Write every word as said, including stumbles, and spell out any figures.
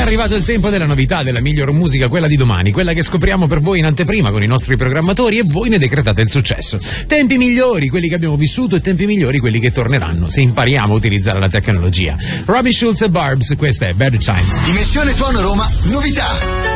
arrivato il tempo della novità, della miglior musica, quella di domani, quella che scopriamo per voi in anteprima con i nostri programmatori e voi ne decretate il successo. Tempi migliori, quelli che abbiamo vissuto, e tempi migliori, quelli che torneranno, se impariamo a utilizzare la tecnologia. Robbie Schulz e Barbs, questa è Better Times. Dimensione Suono Roma, novità.